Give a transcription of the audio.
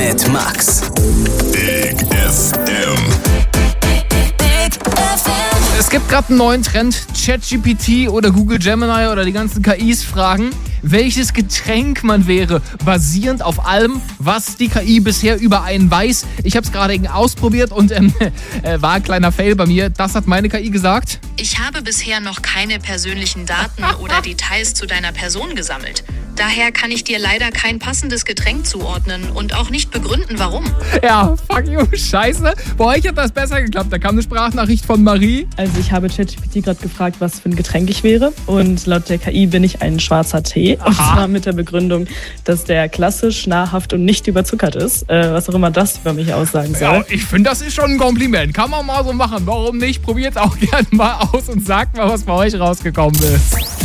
mit Max. Big FM. Es gibt gerade einen neuen Trend, ChatGPT oder Google Gemini oder die ganzen KIs fragen, welches Getränk man wäre, basierend auf allem, was die KI bisher über einen weiß. Ich habe es gerade ausprobiert und war ein kleiner Fail bei mir. Das hat meine KI gesagt. Ich habe bisher noch keine persönlichen Daten oder Details zu deiner Person gesammelt. Daher kann ich dir leider kein passendes Getränk zuordnen und auch nicht begründen, warum. Ja, fuck you, scheiße. Bei euch hat das besser geklappt. Da kam eine Sprachnachricht von Marie. Also ich habe ChatGPT gerade gefragt, was für ein Getränk ich wäre. Und laut der KI bin ich ein schwarzer Tee. Und zwar mit der Begründung, dass der klassisch, nahrhaft und nicht überzuckert ist. Was auch immer das über mich aussagen soll. Ja, ich finde, das ist schon ein Kompliment. Kann man mal so machen. Warum nicht? Probiert auch gerne mal aus und sagt mal, was bei euch rausgekommen ist.